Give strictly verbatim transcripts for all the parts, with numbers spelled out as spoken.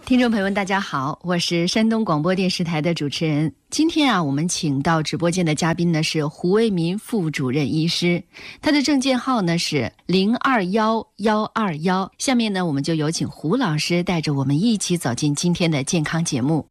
听众朋友们大家好，我是山东广播电视台的主持人。今天啊，我们请到直播间的嘉宾呢是胡为民副主任医师，他的证件号呢是零二幺幺二幺。下面呢，我们就有请胡老师带着我们一起走进今天的健康节目。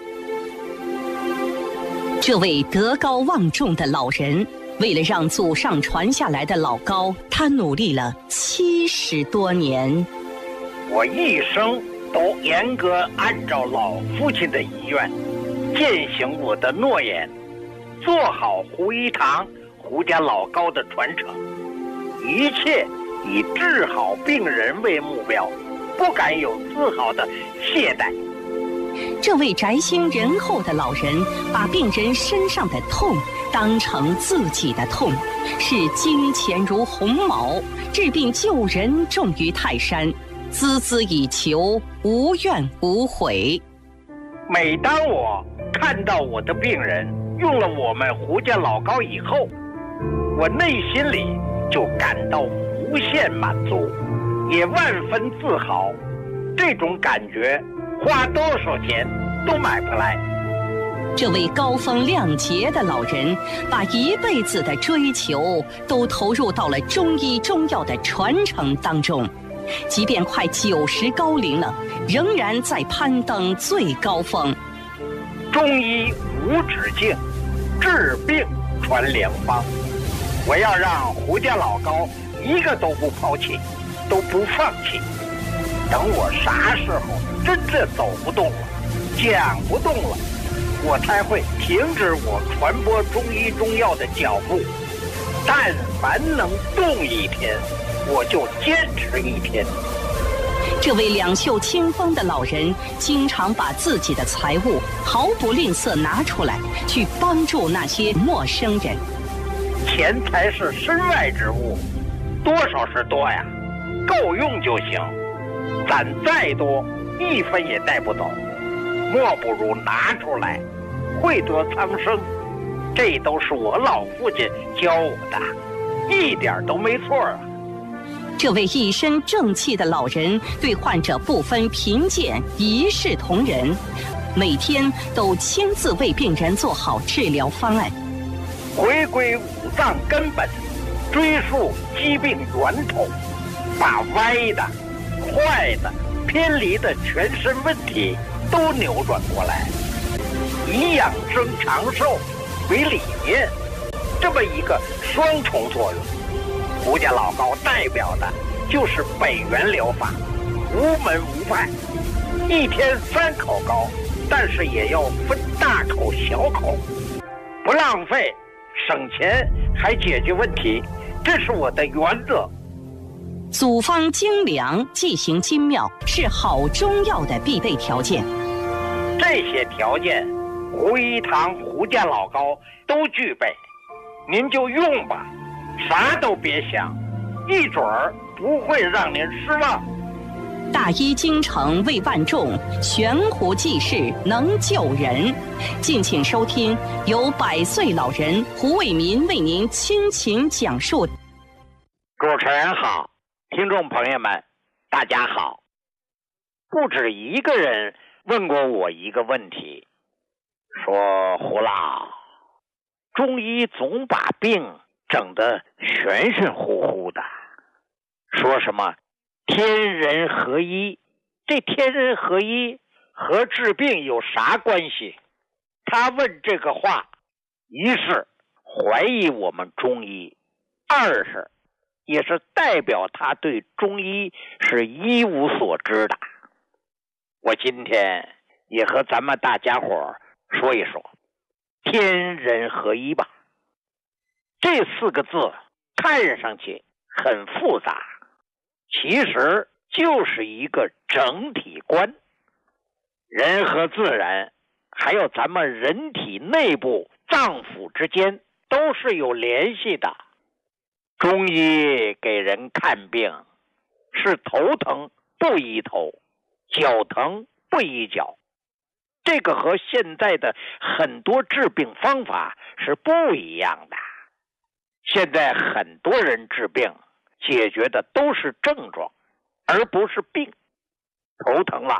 这位德高望重的老人，为了让祖上传下来的老高，他努力了七十多年。 我一生都严格按照老父亲的遗愿，践行我的诺言，做好胡一堂胡家老高的传承，一切以治好病人为目标，不敢有丝毫的懈怠。 这位宅心仁厚的老人，把病人身上的痛当成自己的痛，视金钱如鸿毛，治病救人重于泰山，孜孜以求，无怨无悔。 每当我看到我的病人用了我们胡家老高以后，我内心里就感到无限满足，也万分自豪。这种感觉花多少钱都买不来。 这位高风亮节的老人，把一辈子的追求都投入到了中医中药的传承当中，即便快九十高龄了，仍然在攀登最高峰。 中医无止境，治病传良方。我要让胡家老高一个都不抛弃，都不放弃。等我啥时候真正走不动了，讲不动了，我才会停止我传播中医中药的脚步。但凡能动一天，我就坚持一天。 这位两袖清风的老人，经常把自己的财物毫不吝啬拿出来，去帮助那些陌生人。 钱财是身外之物，多少是多呀，够用就行。攒再多，一分也带不走，莫不如拿出来，惠得苍生。这都是我老父亲教我的，一点都没错啊。 这位一身正气的老人，对患者不分贫贱，一视同仁，每天都亲自为病人做好治疗方案。 回归五脏根本，追溯疾病源头，把歪的、坏的、偏离的全身问题都扭转过来，以养生长寿为理念，这么一个双重作用。胡家老高代表的就是北元疗法，无门无派，一天三口高，但是也要分大口小口，不浪费，省钱还解决问题，这是我的原则。 组方精良，剂型精妙，是好中药的必备条件。 这些条件，胡一堂胡家老高都具备，您就用吧，啥都别想，一准儿不会让您失望。 大医精诚为万众，悬壶济世能救人。敬请收听由百岁老人胡为民为您倾情讲述。 主持人好，听众朋友们大家好。不止一个人问过我一个问题，说胡老，中医总把病整得玄玄乎乎的，说什么天人合一，这天人合一和治病有啥关系？他问这个话，一是怀疑我们中医，二是也是代表他对中医是一无所知的。我今天也和咱们大家伙说一说天人合一吧。这四个字看上去很复杂，其实就是一个整体观。人和自然，还有咱们人体内部脏腑之间都是有联系的。中医给人看病，是头疼不医头，脚疼不医脚，这个和现在的很多治病方法是不一样的。现在很多人治病解决的都是症状，而不是病。头疼了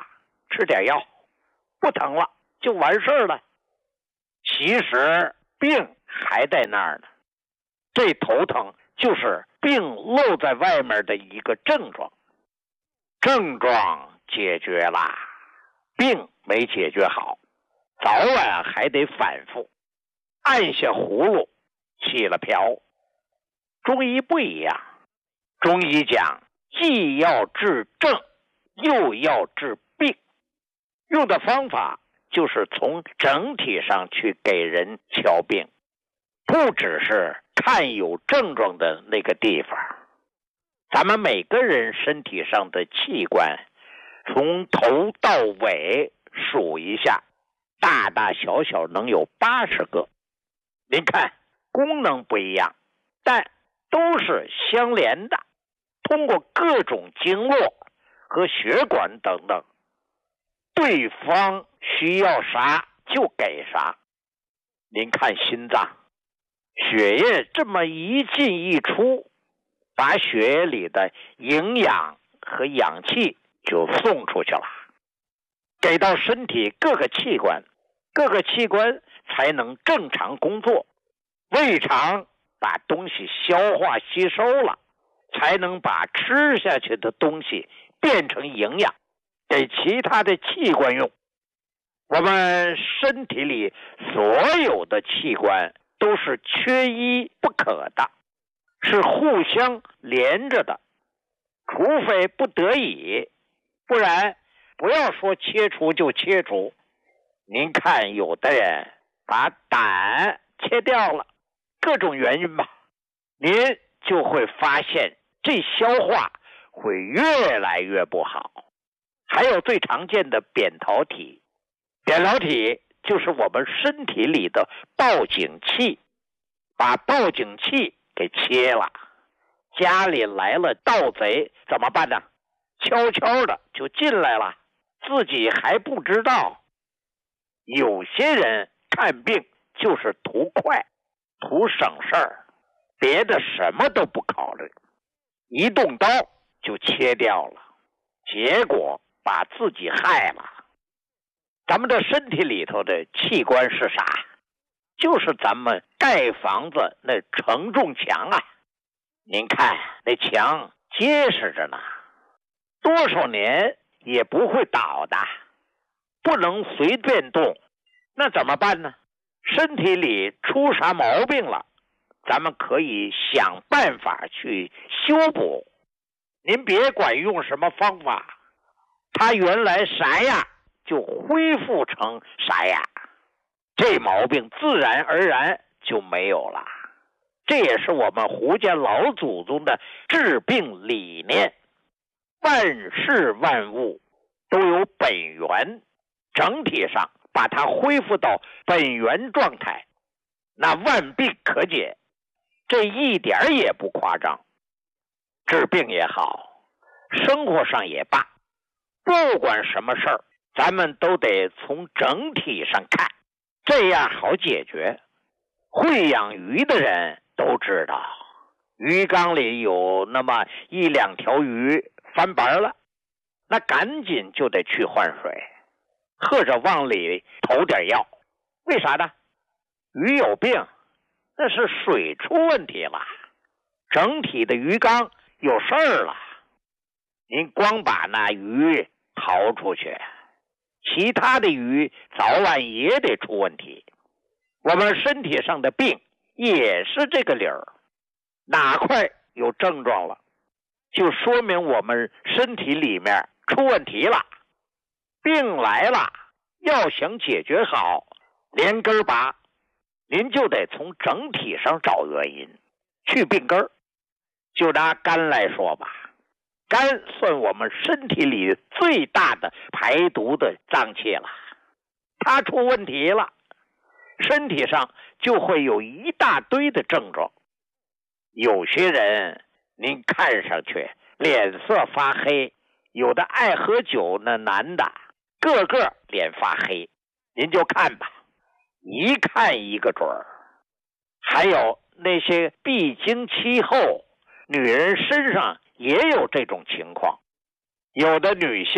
吃点药，不疼了就完事儿了。其实病还在那儿呢，这头疼就是病露在外面的一个症状，症状解决了，病没解决好，早晚还得反复，按下葫芦起了瓢。中医不一样，中医讲既要治症又要治病，用的方法就是从整体上去给人瞧病，不只是看有症状的那个地方。咱们每个人身体上的器官从头到尾数一下，大大小小能有八十个。您看功能不一样，但都是相连的，通过各种经络和血管等等，对方需要啥就给啥。您看心脏，血液这么一进一出，把血液里的营养和氧气就送出去了，给到身体各个器官，各个器官才能正常工作。胃肠把东西消化吸收了，才能把吃下去的东西变成营养，给其他的器官用。我们身体里所有的器官都是缺一不可的，是互相连着的，除非不得已，不然不要说切除就切除。您看有的人把胆切掉了，各种原因吧，您就会发现这消化会越来越不好。还有最常见的扁桃体，扁桃体就是我们身体里的报警器，把报警器给切了，家里来了盗贼怎么办呢？悄悄的就进来了，自己还不知道。有些人看病就是图快，图省事儿，别的什么都不考虑，一动刀就切掉了，结果把自己害了。咱们的身体里头的器官是啥？就是咱们盖房子那承重墙啊，您看那墙结实着呢，多少年也不会倒的，不能随便动。那怎么办呢？身体里出啥毛病了，咱们可以想办法去修补。您别管用什么方法，它原来啥样就恢复成啥样，这毛病自然而然就没有了。这也是我们胡家老祖宗的治病理念。万事万物都有本源，整体上把它恢复到本源状态，那万病可解，这一点也不夸张。治病也好，生活上也罢，不管什么事儿，咱们都得从整体上看，这样好解决。会养鱼的人都知道，鱼缸里有那么一两条鱼翻白了，那赶紧就得去换水，或者往里投点药。为啥呢？鱼有病，那是水出问题了，整体的鱼缸有事儿了。您光把那鱼逃出去，其他的鱼早晚也得出问题。我们身体上的病也是这个理儿，哪块有症状了，就说明我们身体里面出问题了。病来了，要想解决好，连根拔，您就得从整体上找原因，去病根儿。就拿肝来说吧，肝算我们身体里最大的排毒的脏器了，它出问题了，身体上就会有一大堆的症状。有些人您看上去脸色发黑，有的爱喝酒那男的个个脸发黑，您就看吧，一看一个准儿。还有那些闭经期后，女人身上也有这种情况，有的女性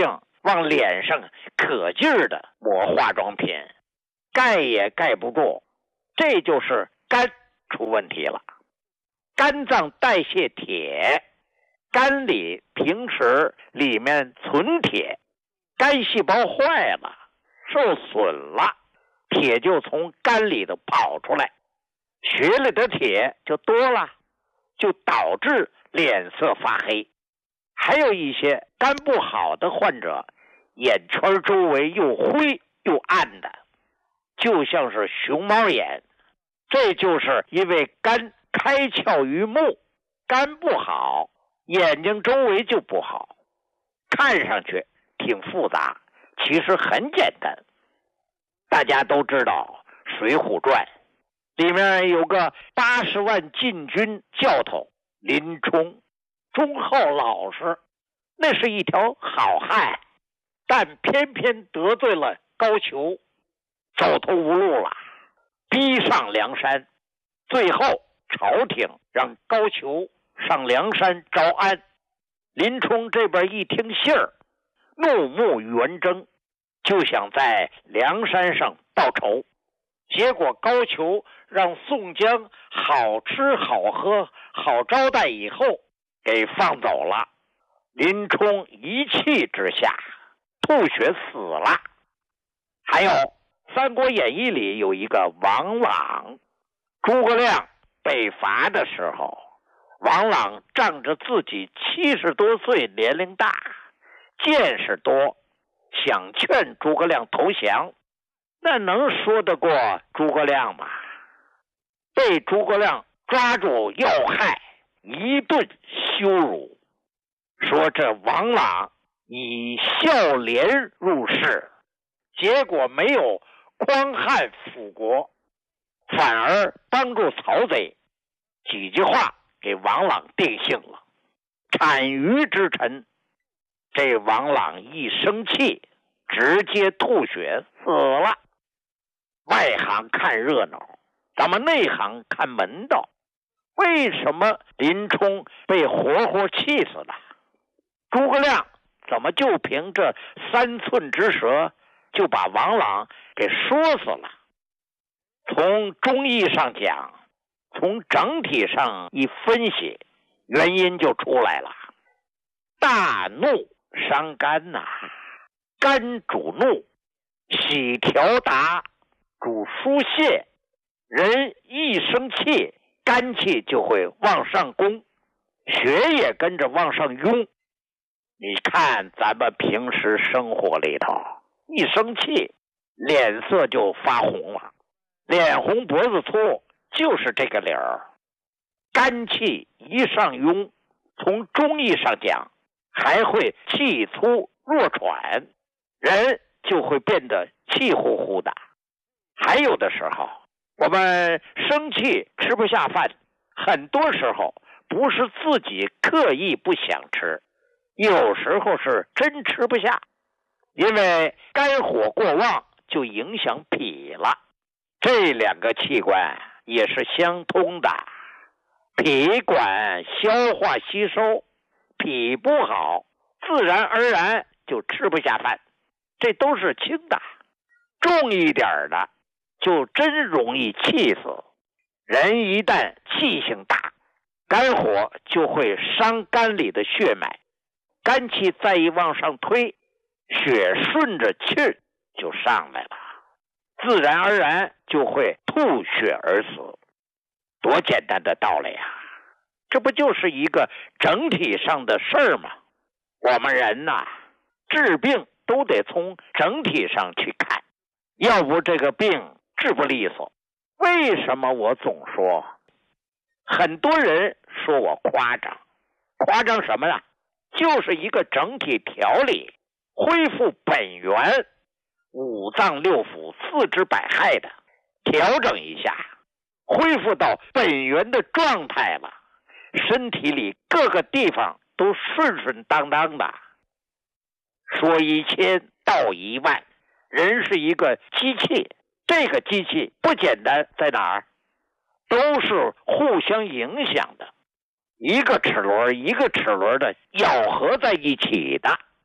往脸上可劲儿的抹化妆品，盖也盖不住，这就是肝出问题了。肝脏代谢铁，肝里平时里面存铁，肝细胞坏了，受损了，铁就从肝里头跑出来，血里的铁就多了，就导致脸色发黑。还有一些肝不好的患者，眼圈周围又灰又暗的，就像是熊猫眼，这就是因为肝开窍于目，肝不好，眼睛周围就不好。看上去挺复杂，其实很简单。大家都知道《水浒传》里面有个八十万禁军教头林冲，忠厚老实，那是一条好汉，但偏偏得罪了高俅，走投无路了，逼上梁山。最后朝廷让高俅上梁山招安，林冲这边一听信儿，怒目圆睁，就想在梁山上报仇。结果高俅让宋江好吃好喝好招待以后给放走了，林冲一气之下吐血死了。还有《三国演义》里有一个王朗，诸葛亮北伐的时候，王朗仗着自己七十多岁年龄大，见识多，想劝诸葛亮投降，那能说得过诸葛亮吗？被诸葛亮抓住要害，一顿羞辱，说这王朗以孝廉入仕，结果没有匡汉辅国，反而帮助曹贼。几句话给王朗定性了，产于之臣。这王朗一生气，直接吐血死了。外行看热闹，咱们内行看门道。为什么林冲被活活气死了？诸葛亮怎么就凭这三寸之舌就把王朗给说死了？从中医上讲，从整体上一分析，原因就出来了。大怒伤肝呐、啊，肝主怒，喜调达主疏泄，人一生气，肝气就会往上攻，血也跟着往上涌。你看咱们平时生活里头，一生气脸色就发红了，脸红脖子粗，就是这个理儿。肝气一上涌，从中医上讲，还会气粗弱喘，人就会变得气呼呼的。还有的时候我们生气吃不下饭，很多时候不是自己刻意不想吃，有时候是真吃不下，因为肝火过旺就影响脾了。这两个器官也是相通的，脾管消化吸收，脾不好，自然而然就吃不下饭，这都是轻的。重一点的就真容易气死。人一旦气性大，肝火就会伤肝里的血脉，肝气再一往上推，血顺着气就上来了，自然而然就会吐血而死。多简单的道理啊，这不就是一个整体上的事儿吗？我们人呐、啊，治病都得从整体上去看，要不这个病治不利索。为什么我总说，很多人说我夸张，夸张什么呢？就是一个整体调理，恢复本源，五脏六腑四肢百骸的调整一下，恢复到本源的状态了，身体里各个地方都顺顺当当的。说一千道一万，人是一个机器，这个机器不简单在哪儿？都是互相影响的，一个齿轮一个齿轮的咬合在一起的，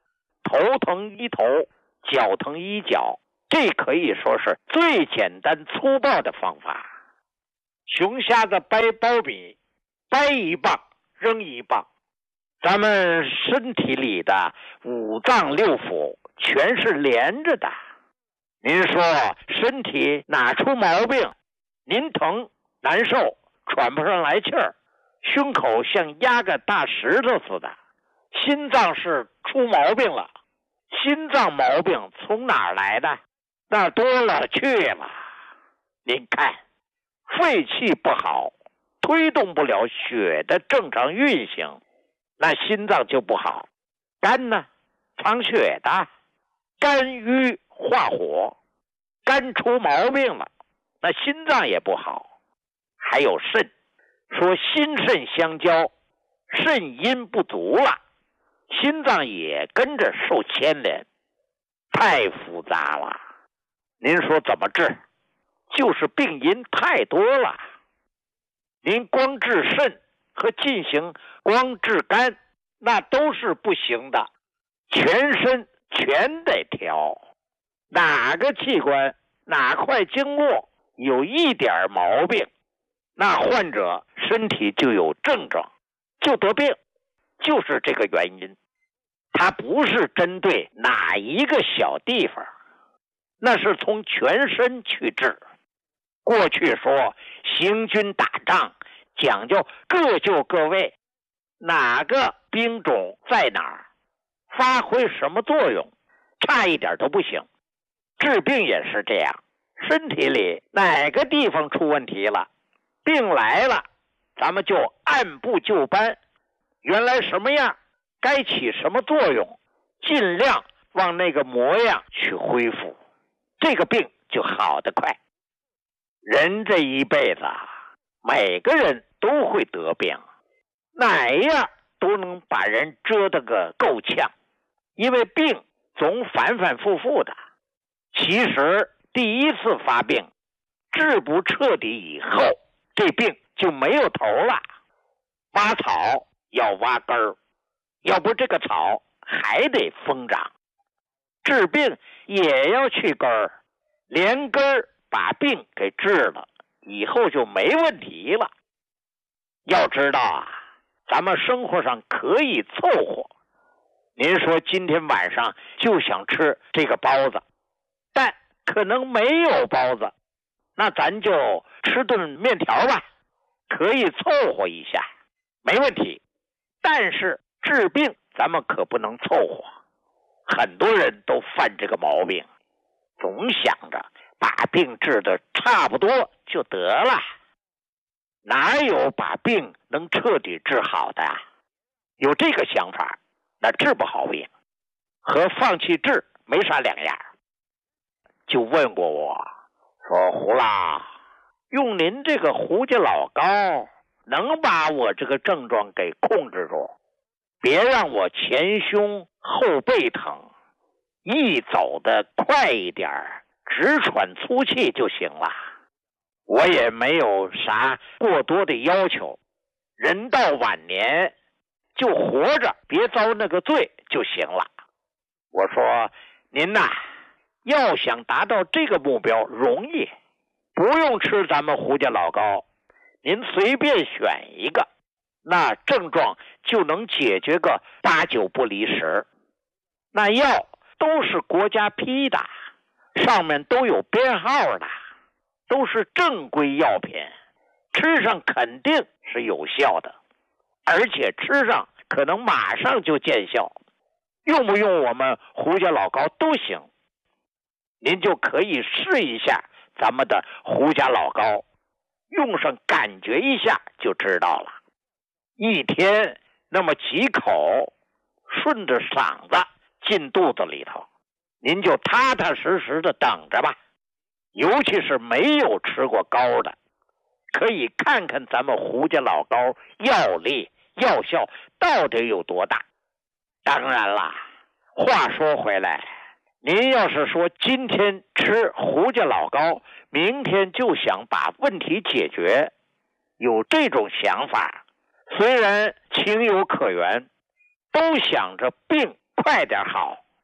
头疼医头，脚疼医脚，这可以说是最简单粗暴的方法。熊瞎子掰苞米，掰一棒扔一棒，咱们身体里的五脏六腑全是连着的。您说身体哪出毛病，您疼难受，喘不上来气儿，胸口像压个大石头似的，心脏是出毛病了。心脏毛病从哪儿来的？那多了去了。您看，肺气不好，推动不了血的正常运行，那心脏就不好。肝呢，藏血的，肝郁化火，肝出毛病了，那心脏也不好。还有肾，说心肾相交，肾阴不足了，心脏也跟着受牵连，太复杂了。您说怎么治？就是病因太多了。您光治肾和进行光治肝，那都是不行的，全身全得调。哪个器官哪块经络有一点毛病，那患者身体就有症状，就得病，就是这个原因。它不是针对哪一个小地方，那是从全身去治。过去说行军打仗讲究各就各位，哪个兵种在哪儿，发挥什么作用，差一点都不行。治病也是这样，身体里哪个地方出问题了，病来了，咱们就按部就班，原来什么样该起什么作用，尽量往那个模样去恢复，这个病就好得快。人这一辈子每个人都会得病，哪样都能把人折腾个够呛，因为病总反反复复的。其实第一次发病治不彻底以后，这病就没有头了。挖草要挖根儿，要不这个草还得疯长。治病也要去根儿，连根儿把病给治了，以后就没问题了。要知道啊，咱们生活上可以凑合。您说今天晚上就想吃这个包子，但可能没有包子，那咱就吃顿面条吧，可以凑合一下，没问题。但是治病咱们可不能凑合，很多人都犯这个毛病，总想着把病治得差不多就得了，哪有把病能彻底治好的啊？有这个想法，那治不好病，和放弃治没啥两样。就问过我，说胡老，用您这个胡家老膏能把我这个症状给控制住，别让我前胸后背疼，一走得快一点，直喘粗气就行了。我也没有啥过多的要求，人到晚年就活着，别遭那个罪就行了。我说您呐，要想达到这个目标容易，不用吃咱们胡家老膏，您随便选一个，那症状就能解决个八九不离十。那药都是国家批的，上面都有编号的，都是正规药品，吃上肯定是有效的，而且吃上可能马上就见效。用不用我们胡家老膏都行，您就可以试一下咱们的胡家老膏，用上感觉一下就知道了。一天那么几口，顺着嗓子进肚子里头，您就踏踏实实的等着吧。尤其是没有吃过膏的，可以看看咱们胡家老膏药力药效到底有多大。当然啦，话说回来，您要是说今天吃胡家老膏，明天就想把问题解决，有这种想法，虽然情有可原，都想着病快点好，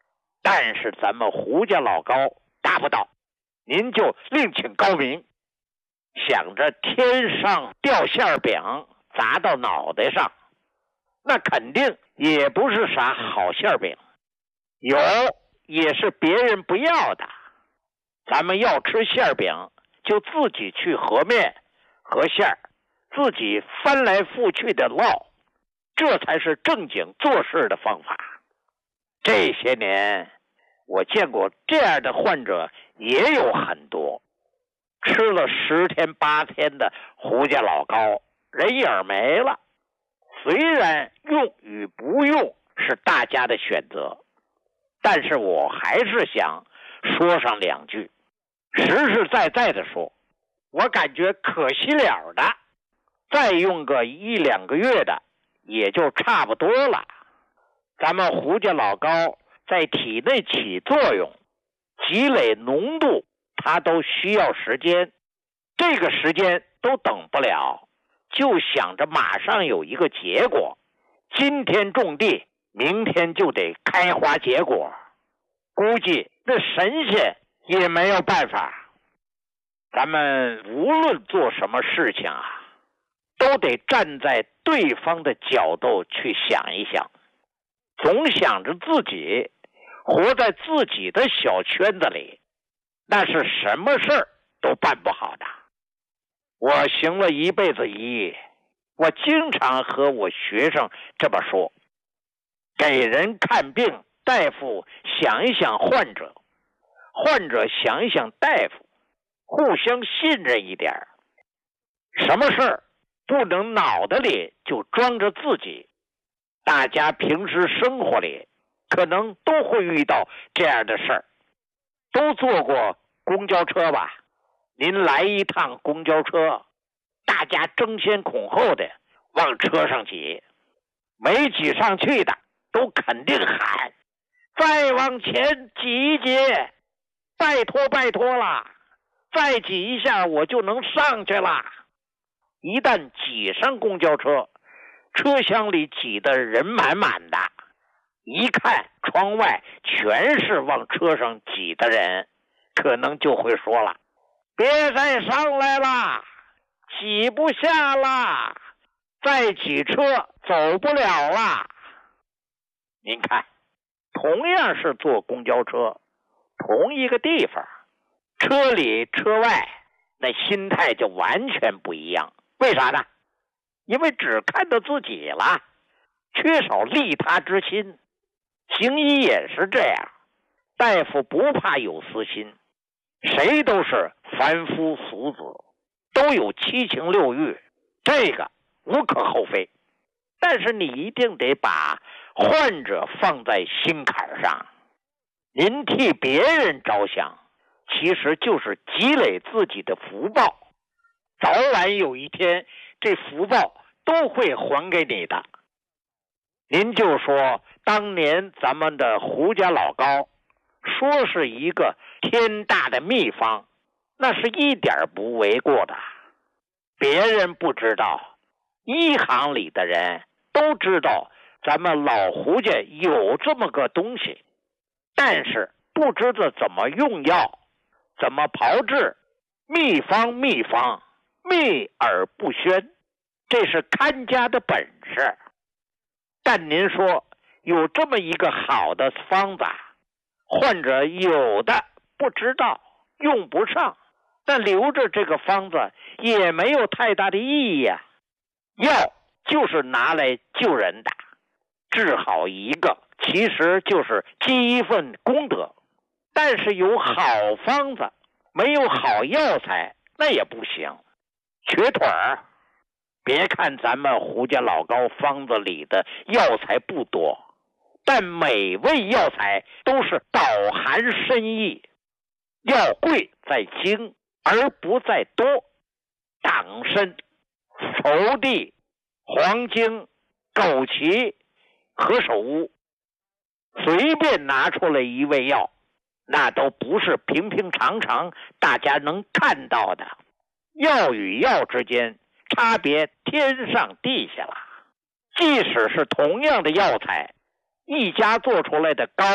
但是咱们胡家老高达不到，您就另请高明。想着天上掉馅饼砸到脑袋上，那肯定也不是啥好馅饼，有也是别人不要的。咱们要吃馅饼，就自己去和面和馅儿，自己翻来覆去的烙，这才是正经做事的方法。这些年我见过这样的患者也有很多，吃了十天八天的胡家老高，人影没了。虽然用与不用是大家的选择，但是我还是想说上两句。实实在在的说，我感觉可惜了的，再用个一两个月的也就差不多了。咱们胡家老高在体内起作用，积累浓度，它都需要时间，这个时间都等不了，就想着马上有一个结果，今天种地，明天就得开花结果，估计那神仙也没有办法。咱们无论做什么事情啊，都得站在对方的角度去想一想，总想着自己活在自己的小圈子里，那是什么事儿都办不好的。我行了一辈子医，我经常和我学生这么说，给人看病，大夫想一想患者，患者想一想大夫，互相信任一点。什么事儿不能脑袋里就装着自己，大家平时生活里可能都会遇到这样的事儿。都坐过公交车吧？您来一趟公交车，大家争先恐后的往车上挤，没挤上去的都肯定喊，再往前挤一挤，拜托拜托啦，再挤一下我就能上去了。一旦挤上公交车，车厢里挤得人满满的，一看窗外全是往车上挤的人，可能就会说了，别再上来了，挤不下了，再挤车走不了了。您看，同样是坐公交车，同一个地方，车里车外那心态就完全不一样。为啥呢？因为只看到自己了，缺少利他之心。行医也是这样，大夫不怕有私心，谁都是凡夫俗子，都有七情六欲，这个无可厚非。但是你一定得把患者放在心坎上，您替别人着想，其实就是积累自己的福报，早晚有一天这福报都会还给你的。您就说当年咱们的胡家老高说是一个天大的秘方，那是一点不为过的。别人不知道，医行里的人都知道咱们老胡家有这么个东西，但是不知道怎么用药，怎么炮制，秘方秘方，秘而不宣，这是看家的本事。但您说有这么一个好的方子，患者有的不知道，用不上，但留着这个方子也没有太大的意义呀、啊。药就是拿来救人的，治好一个其实就是积一份功德。但是有好方子没有好药材那也不行，瘸腿儿。别看咱们胡家老高方子里的药材不多，但每味药材都是饱含深意。药贵在精而不在多，党参、熟地、黄精、枸杞、何首乌，随便拿出来一味药，那都不是平平常常大家能看到的。药与药之间差别天上地下了。即使是同样的药材，一家做出来的膏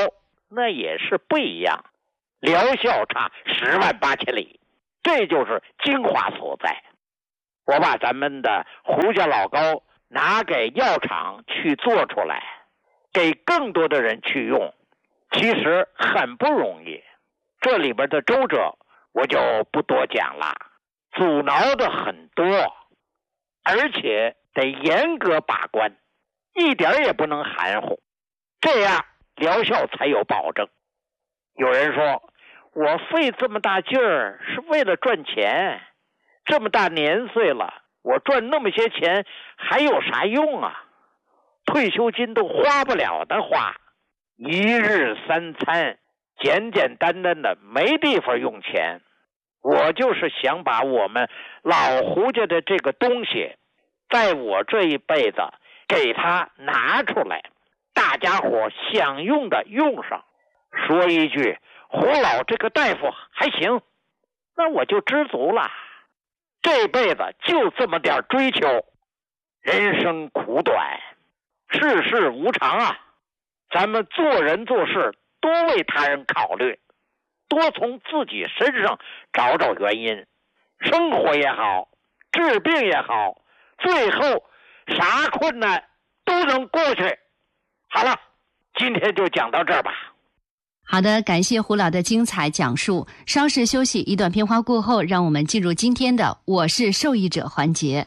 那也是不一样，疗效差十万八千里，这就是精华所在。我把咱们的胡家老膏拿给药厂去做出来，给更多的人去用，其实很不容易。这里边的周折我就不多讲了，阻挠的很多，而且得严格把关，一点也不能含糊，这样疗效才有保证。有人说，我费这么大劲儿是为了赚钱，这么大年岁了，我赚那么些钱还有啥用啊？退休金都花不了的花，一日三餐简简单单的没地方用钱。我就是想把我们老胡家的这个东西，在我这一辈子给它拿出来，大家伙想用的用上。说一句，胡老这个大夫还行，那我就知足了。这辈子就这么点追求，人生苦短，世事无常啊，咱们做人做事多为他人考虑，多从自己身上找找原因，生活也好，治病也好，最后啥困难都能过去。好了，今天就讲到这儿吧。 好的，感谢胡老的精彩讲述。稍事休息，一段片花过后，让我们进入今天的我是受益者环节。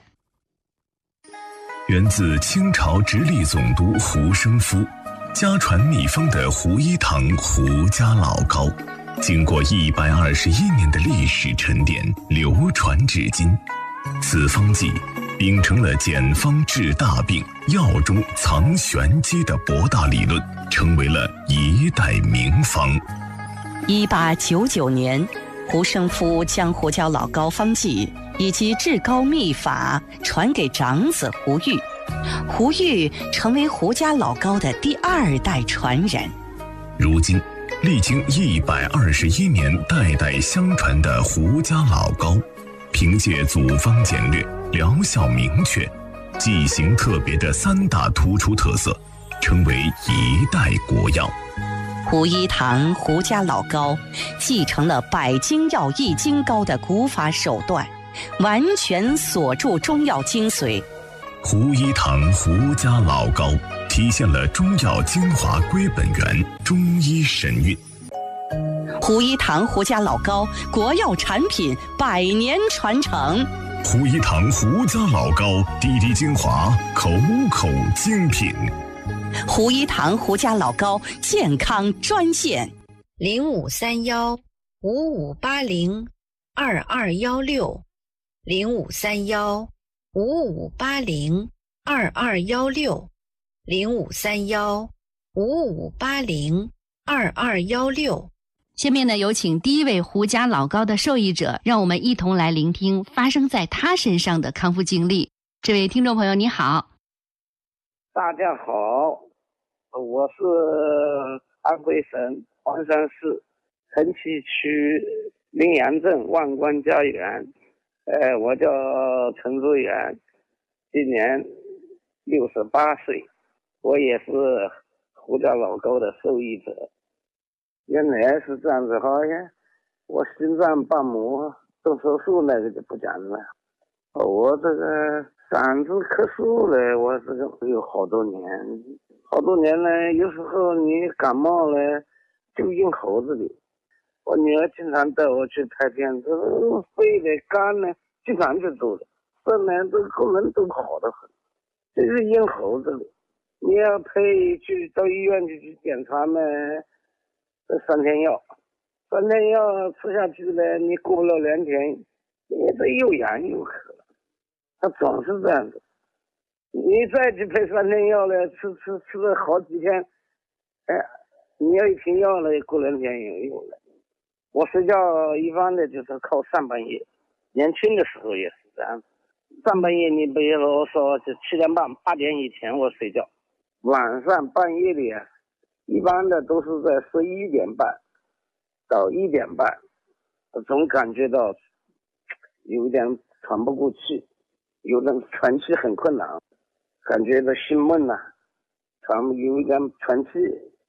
源自清朝直隶总督胡生夫，家传秘方的胡一堂胡家老膏，经过一百二十一年的历史沉淀，流传至今。此方剂秉承了简方治大病、药中藏玄机的博大理论，成为了一代名方。 一八九九年，胡生夫将胡椒老膏方剂以及治膏秘法传给长子胡玉，胡玉成为胡家老膏的第二代传人。 如今历经一百二十一年代代相传的胡家老膏，凭借组方简略、疗效明确、剂型特别的三大突出特色，成为一代国药。 胡一堂胡家老膏继承了百精药易筋膏的古法手段，完全锁住中药精髓。 胡一堂胡家老膏体现了中药精华归本源，中医神韵。 胡一堂胡家老膏国药产品百年传承。 胡一堂胡家老膏滴滴精华，口口精品。 胡一堂胡家老膏健康专线： 零五三幺五五八零二二幺六，零五三幺五五八零二二幺六，零五三幺五五八零二二幺六。 下面呢，有请第一位胡家老膏的受益者，让我们一同来聆听发生在他身上的康复经历。这位听众朋友你好。 大家好，我是安徽省黄山市城西区临阳镇万官家园，呃，我叫陈志远，今年六十八岁，我也是胡家老膏的受益者。原来是这样子，好像我心脏瓣膜动手术那个就不讲了，我这个嗓子咳嗽了，我这个有好多年，好多年了。有时候你感冒了，就硬喉子里。我女儿经常带我去拍片子，肺的、肝的，经常就做的，这呢这个功能都好得很，就是硬喉子里。你要配去到医院去去检查呢，这三天药，三天药吃下去了，你过不了两天，你这又痒又渴。他总是这样子，你再去配三天药了，吃吃吃了好几天，哎，你要一停药了，过两天也有了。我睡觉一般的就是靠上半夜，年轻的时候也是这样，上半夜你比如说就七点半八点以前我睡觉，晚上半夜里啊，一般的都是在十一点半到一点半，我总感觉到有点喘不过气。有点喘气很困难，感觉到心闷呐、啊，喘有一点喘气，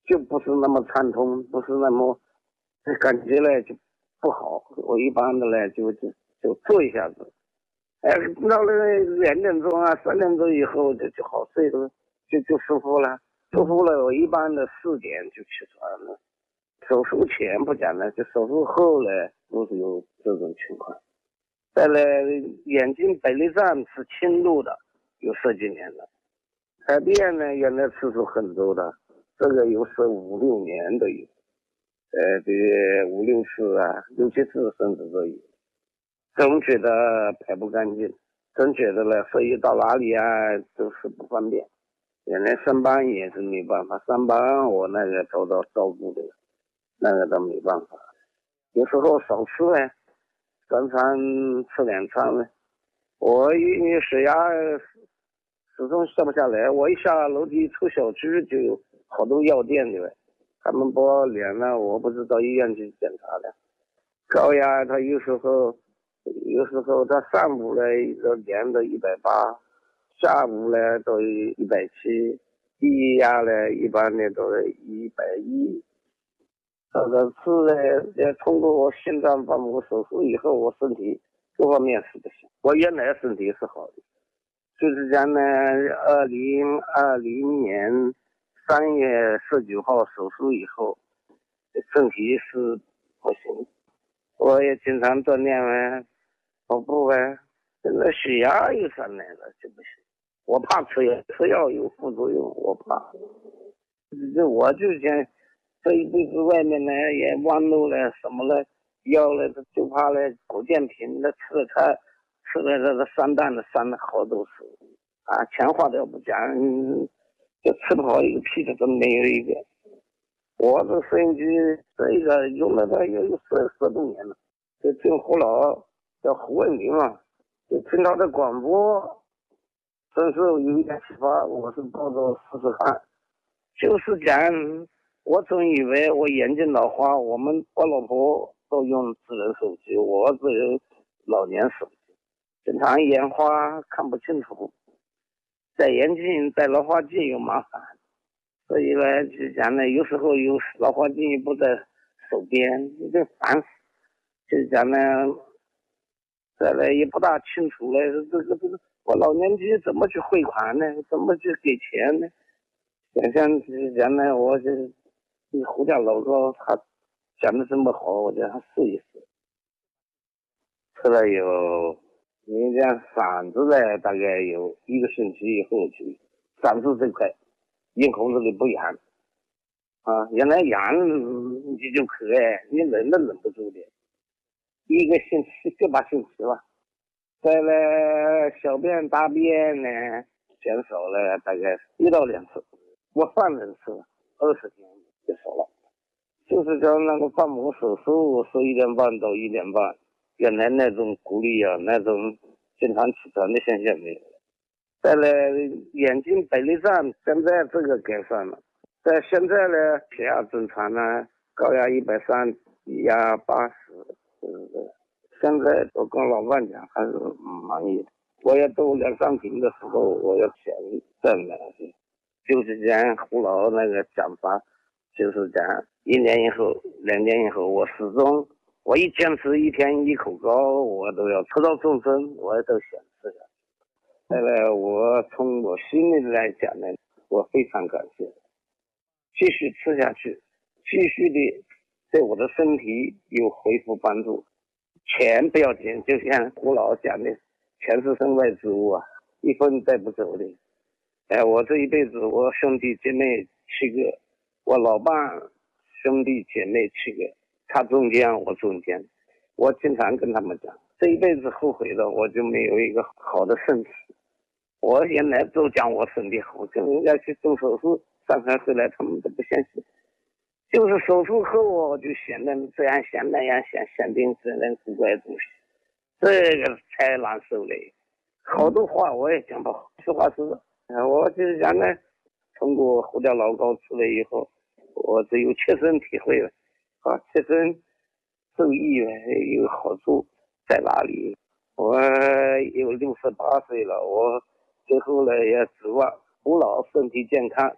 就不是那么畅通，不是那么感觉呢就不好。我一般的呢就就就坐一下子，哎，到了两点钟啊、三点钟以后就就好睡了，就就舒服了，舒服了。我一般的四点就起床了。手术前不讲了，就手术后呢都是有这种情况。再来，眼睛白内障是轻度的，有十几年了。排便呢，原来次数很多的，这个有时五六年都有，呃，这五六次啊，六七次甚至都有。总觉得排不干净，总觉得呢，所以到哪里啊都是不方便。原来上班也是没办法，上班我那个遭到照顾的，那个都没办法。有时候少吃呢，三餐吃两餐呢。我因为血压始终下不下来，我一下楼梯出小区就有好多药店的，他们帮我量了，我不是到医院去检查的。高压他有时候有时候他上午呢都量到一百八，下午呢都一百七，低压呢一般呢都是一百一。这个是呢，通过我心脏瓣膜手术以后，我身体各方面是不行。我原来身体是好的，就是讲呢，二零二零年三月十九号手术以后，身体是不行。我也经常锻炼啊，跑步啊，现在血压又上来了就不行。我怕吃药，吃药有副作用，我怕。这我就想这一辈子外面呢也忘路了什么了，药了就怕了保健品的吃了它吃了这个三蛋的三了好多次啊，钱花都不讲，嗯，就吃不好一个屁的都没有一个。我这收音机这个用了它有十十多年了，就听胡老叫胡卫民嘛，就听他的广播，真是有一点启发，我是抱着试试看。就是讲，我总以为我眼睛老花，我们我老婆都用智能手机，我只有老年手机，经常眼花看不清楚，戴眼镜戴老花镜又麻烦。所以呢，就讲呢，有时候有老花镜不在手边，有点烦死。就讲呢，再来也不大清楚了，这个这个，我老年机怎么去汇款呢？怎么去给钱呢？想想就讲呢，我就胡家老高他讲的这么好，我叫他试一试。吃了有，你讲嗓子呢，大概有一个星期以后就嗓子这块。已经控制的不严啊，原来严你就可爱，你忍都忍不住的，一个星期个把星期吧。再来小便大便呢减少了大概一到两次，我放任次二十天就少了。就是叫那个瓣膜手术十一点半到一点半，原来那种鼓励啊，那种经常起床的现象没有。再来眼睛白内障，现在这个改善了。在现在呢，血压正常呢，高压一百三，低压八十，就是现在我跟老伴讲还是满意的。我也都两三瓶的时候，我要想再买，就是讲胡老那个讲法，就是讲一年以后、两年以后，我始终我一坚持一天一口膏，我都要吃到终身，我也都想吃下去。再来，我从我心里来讲呢，我非常感谢，继续吃下去，继续的对我的身体有恢复帮助。钱不要紧，就像胡老讲的，钱是身外之物啊，一分带不走的。哎，我这一辈子，我兄弟姐妹七个，我老伴兄弟姐妹七个，他中间，我中间，我经常跟他们讲，这一辈子后悔了，我就没有一个好的身体。我原来都讲我身体好，跟人家去做手术，上海回来他们都不相信。就是手术后我就想的这样想那样想，想定这人古怪东西，这个才难受嘞。好多话我也讲不好，实话实说。我就是讲呢，通过胡家老高出来以后，我只有切身体会了，啊，切身受益了，有好处在哪里？我有六十八岁了，我最后呢也指望胡老身体健康，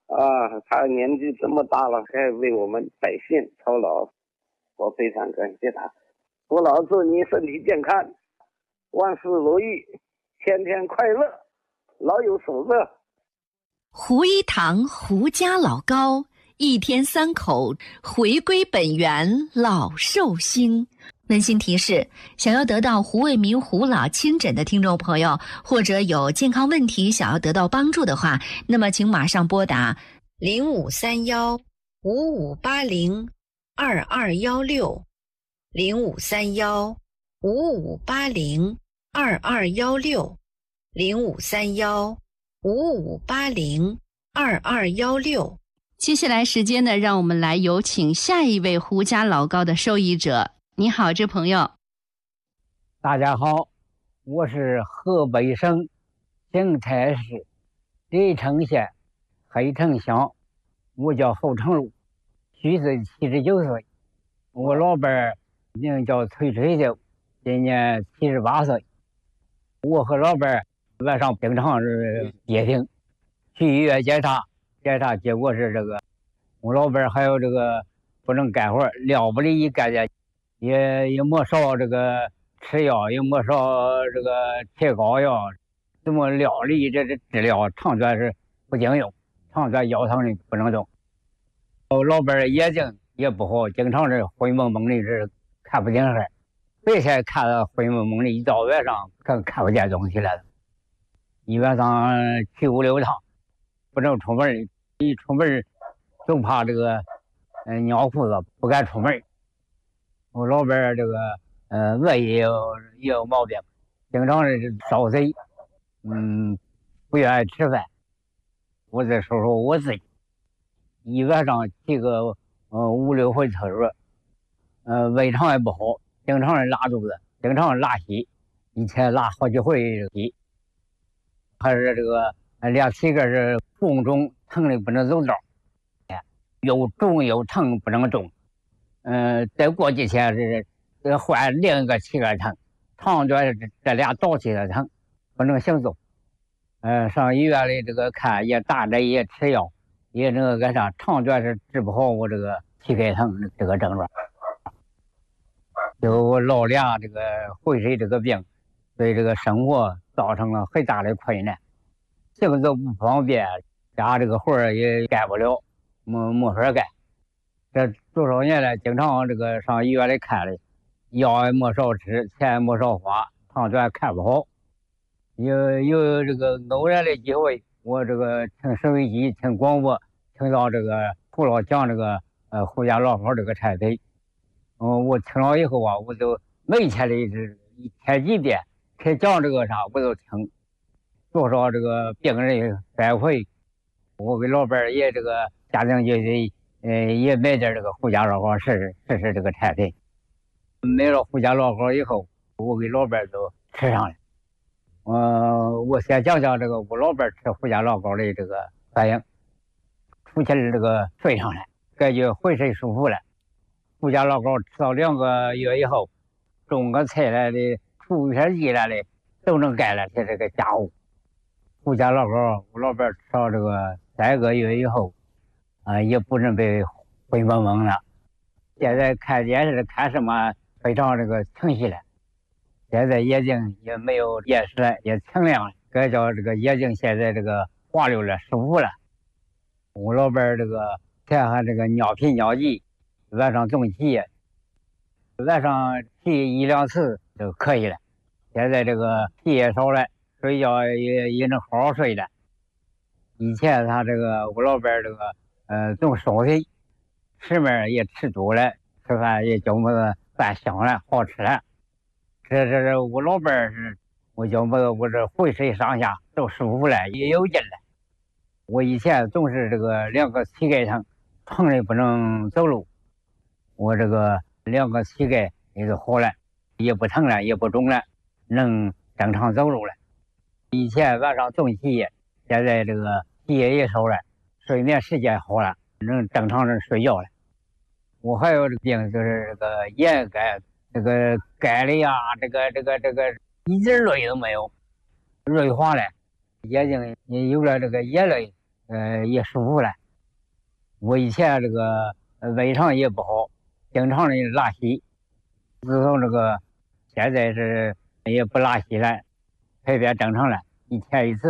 啊，他年纪这么大了，还为我们百姓操劳，我非常感谢他。胡老祝你身体健康，万事如意，天天快乐，老有所乐。 胡一堂胡家老高，一天三口回归本源，老寿星。温馨提示：想要得到胡卫民胡老亲诊的听众朋友，或者有健康问题想要得到帮助的话，那么请马上拨打零五三幺五五八零二二幺六，零五三幺五五八零二二幺六，零五三幺五五八零二二幺六。 接下来时间呢，让我们来有请下一位胡家老高的受益者。你好，这朋友。 大家好，我是河北省邢台市黎城县黑城乡，我叫侯成禄，虚岁七十九岁。我老伴儿名叫崔水秀，今年七十八岁。我和老伴儿晚上经常是接听，去医院检查，检查结果是这个，我老伴儿还有这个不能干活，料不离干的。也也没少这个吃药，也没少这个贴膏药，怎么料理这这治疗长短是不经用，长短腰疼的不能动。我老伴儿眼睛也不好，经常是灰蒙蒙的，是看不清事。白天看了灰蒙蒙的，一到晚上看看不见东西了。一晚上去五六趟，不能出门，一出门总怕这个嗯、呃、尿裤子，不敢出门。我老伴儿这个呃胃也有也有毛病，经常是烧嘴，嗯，不愿意吃饭。我再说说我自己，一晚上去个呃五六回厕所，呃胃肠也不好，经常是拉肚子，经常是拉稀，一天拉好几回稀，还是这个俩膝盖是红肿，疼的不能走道，又肿又疼不能动。嗯、呃，再过几天是是换另一个膝盖疼，长短这这俩倒起来疼，不能行走。呃，上医院里这个看也打针也吃药，也那个干啥，长短是治不好我这个膝盖疼这个症状。就我老俩这个会水这个病，对这个生活造成了很大的困难，行走不方便，家这个活儿也干不了，没没法干。这多少年来，经常这个上医院里看的，药也没少吃，钱也没少花，长短看不好。有有这个偶然的机会，我这个听收音机、听广播，听到这个胡老讲这个呃胡家老好这个产品，嗯，我听了以后啊，我就每天的一一天几遍，他讲这个啥我都听，多少这个病人反馈，我给老伴儿也这个家庭聚会。呃，也买点这个胡家老好试试试这个产品。买了胡家老好以后，我给老伴儿都吃上了。呃，我先讲讲这个我老伴儿吃胡家老好的这个反应。出去这个睡上来，感觉浑身舒服了。胡家老好吃到两个月以后，种个菜来的，除片剂来的，都能干了他这个家务。胡家老好，我老伴儿吃到这个三个月以后。啊，也不能被灰蒙蒙了。现在看电视看什么非常这个清晰了，现在眼睛也没有眼屎了，也清亮了，该叫这个眼睛现在这个滑溜了，舒服了。我老伴儿这个看看这个尿频尿急，晚上总起，晚上起一两次就可以了。现在这个气也少了，睡觉也也能好好睡了。以前他这个我老伴儿这个。呃，总烧腿，吃面也吃多了，吃饭也觉么饭香了，好吃了。这这这，我老伴儿是，我觉么我这浑身上下都舒服了，也有劲了。我以前总是这个两个膝盖疼，疼的不能走路，我这个两个膝盖也就好了，也不疼了，也不肿了，能正常走路了。以前晚上总起夜，现在这个起夜也少了。睡眠时间好了，能正常的睡觉了。我还有这个病，就是这个眼干，这个干的呀，这个这个这个一点泪都没有，润滑了，眼睛也有了这个眼泪，呃，也舒服了。 我以前这个胃肠也不好，经常的拉稀。自从这个现在是也不拉稀了，排便正常了，一天一次。